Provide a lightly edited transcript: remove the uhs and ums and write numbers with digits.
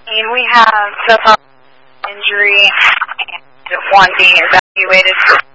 We have the injury and one being evaluated for